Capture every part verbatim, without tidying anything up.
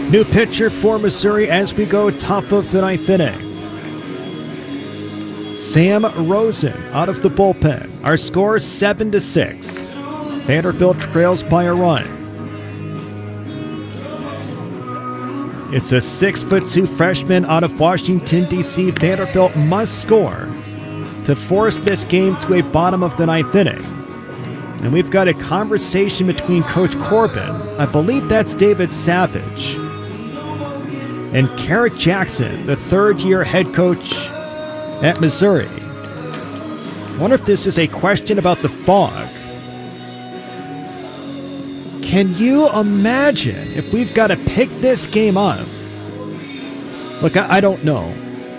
New pitcher for Missouri as we go top of the ninth inning. Sam Rosen out of the bullpen. Our score seven to six. Vanderbilt trails by a run. It's a six foot two freshman out of Washington, D C Vanderbilt must score to force this game to a bottom of the ninth inning. And we've got a conversation between Coach Corbin, I believe that's David Savage, and Carrick Jackson, the third-year head coach at Missouri. I wonder if this is a question about the fog. Can you imagine if we've got to pick this game up? Look, I, I don't know.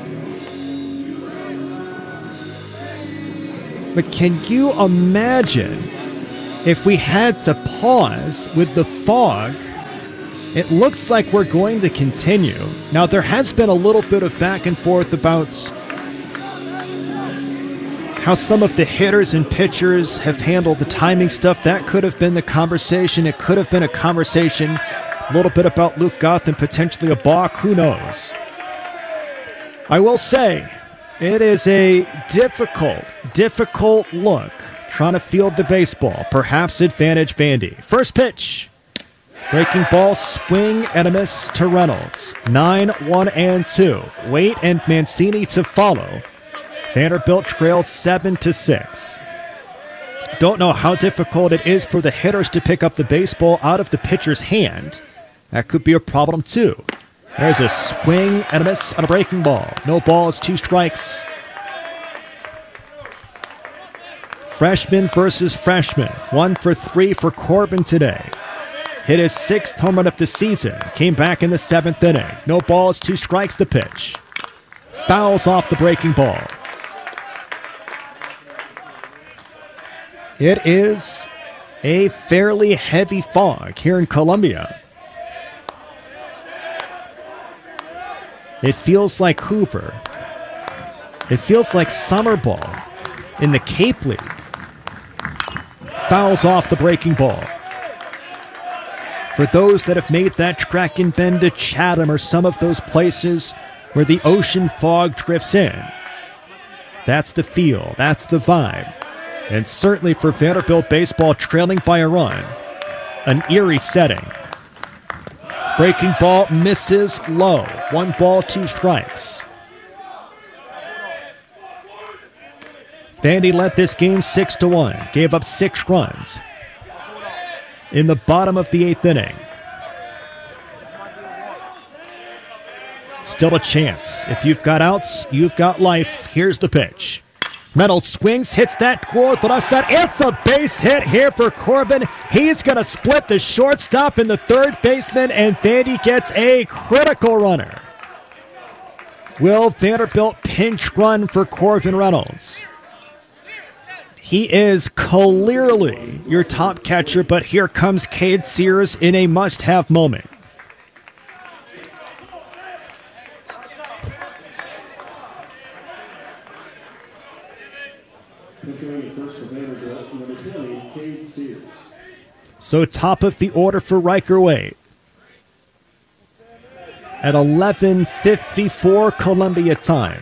But can you imagine if we had to pause with the fog? It looks like we're going to continue. Now, there has been a little bit of back and forth about how some of the hitters and pitchers have handled the timing stuff. That could have been the conversation. It could have been a conversation a little bit about Luke Goth and potentially a balk. Who knows? I will say it is a difficult, difficult look trying to field the baseball. Perhaps advantage Vandy. First pitch. Breaking ball, swing and a miss to Reynolds. nine, one, and two. Waite and Mancini to follow. Vanderbilt trails seven to six. Don't know how difficult it is for the hitters to pick up the baseball out of the pitcher's hand. That could be a problem too. There's a swing and a miss on a breaking ball. No balls, two strikes. Freshman versus freshman. One for three for Corbin today. Hit his sixth home run of the season. Came back in the seventh inning. No balls, two strikes, the pitch. Fouls off the breaking ball. It is a fairly heavy fog here in Columbia. It feels like Hoover. It feels like summer ball in the Cape League. Fouls off the breaking ball. For those that have made that trek and been to Chatham or some of those places where the ocean fog drifts in, that's the feel, that's the vibe. And certainly for Vanderbilt baseball trailing by a run, an eerie setting. Breaking ball misses low. One ball, two strikes. Vandy led this game six to one. Gave up six runs in the bottom of the eighth inning. Still a chance. If you've got outs, you've got life. Here's the pitch. Reynolds swings, hits that toward the left side. It's a base hit here for Corbin. He's going to split the shortstop and the third baseman, and Vandy gets a critical runner. Will Vanderbilt pinch run for Corbin Reynolds? He is clearly your top catcher, but here comes Cade Sears in a must-have moment. So top of the order for Riker Waite. At eleven fifty-four Columbia time.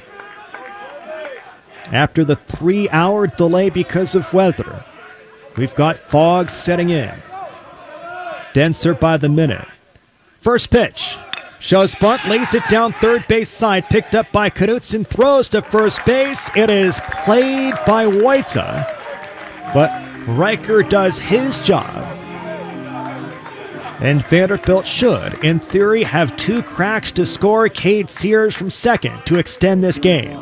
After the three-hour delay because of weather, we've got fog setting in. Denser by the minute. First pitch. Shows bunt, lays it down third base side, picked up by Knutson, throws to first base. It is played by Waita, but Riker does his job. And Vanderbilt should, in theory, have two cracks to score. Cade Sears from second to extend this game.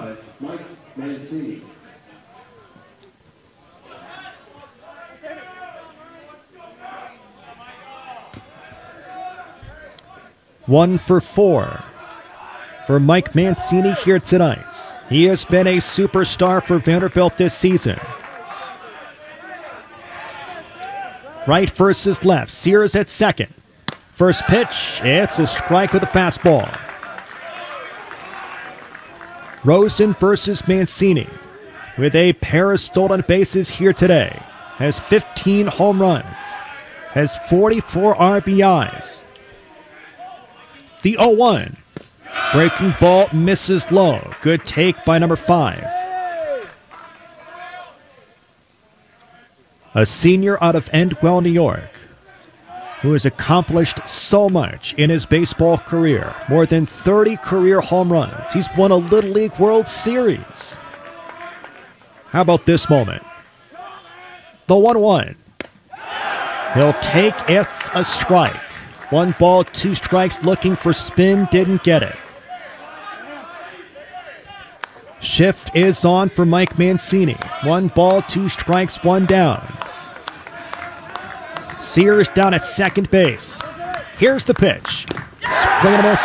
One for four for Mike Mancini here tonight. He has been a superstar for Vanderbilt this season. Right versus left. Sears at second. First pitch, it's a strike with a fastball. Rosen versus Mancini with a pair of stolen bases here today. Has fifteen home runs. Has forty-four R B Is. The oh one. Breaking ball misses low. Good take by number five. A senior out of Endwell, New York, who has accomplished so much in his baseball career. More than thirty career home runs. He's won a Little League World Series. How about this moment? The one one. He'll take it's a strike. One ball, two strikes, looking for spin, didn't get it. Shift is on for Mike Mancini. One ball, two strikes, one down. Sears down at second base. Here's the pitch. Swing and a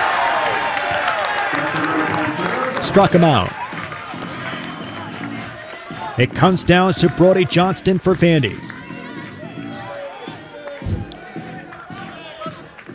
miss. Struck him out. It comes down to Brody Johnston for Vandy.